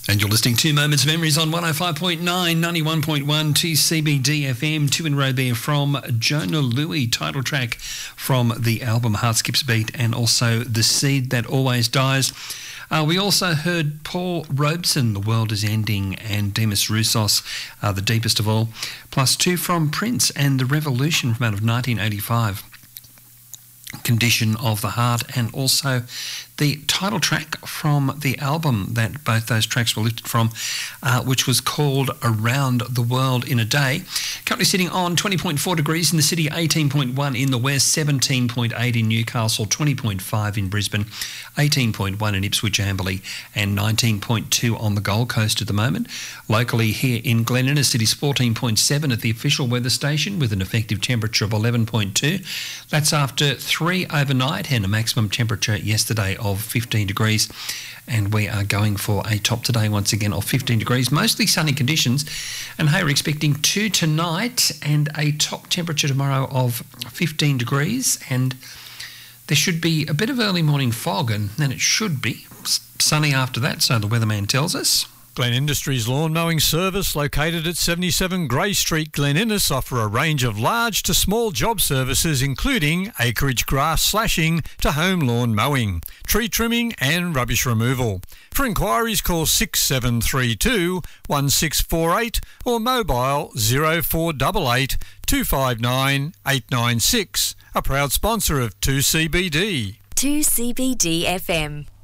And you're listening to Moments of Memories on 105.9, 91.1 to CBD FM, 2 in row there from Jonah Louie, title track from the album Heart Skips a Beat, and also The Seed That Always Dies. We also heard Paul Robeson, The World Is Ending, and Demis Roussos, The Deepest of All, plus 2 from Prince and The Revolution from out of 1985. Condition of the Heart, and also the title track from the album that both those tracks were lifted from, which was called Around the World in a Day. Currently sitting on 20.4 degrees in the city, 18.1 in the west, 17.8 in Newcastle, 20.5 in Brisbane, 18.1 in Ipswich, Amberley, and 19.2 on the Gold Coast at the moment. Locally here in Glen Innes, city's 14.7 at the official weather station with an effective temperature of 11.2. That's after 3 overnight and a maximum temperature yesterday of 15 degrees, and we are going for a top today once again of 15 degrees, mostly sunny conditions. And hey, we're expecting 2 tonight and a top temperature tomorrow of 15 degrees, and there should be a bit of early morning fog, and then it should be sunny after that, so the weatherman tells us. Glen Industries Lawn Mowing Service, located at 77 Grey Street, Glen Innes, offer a range of large to small job services including acreage grass slashing to home lawn mowing, tree trimming and rubbish removal. For inquiries, call 6732 1648 or mobile 0488 259 896. A proud sponsor of 2CBD. 2CBD FM.